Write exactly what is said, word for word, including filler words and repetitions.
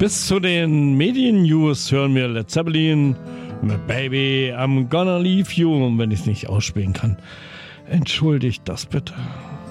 Bis zu den Medien-News hören wir Led Zeppelin mit Baby, I'm Gonna Leave You. Und wenn ich es nicht ausspielen kann, entschuldigt das bitte.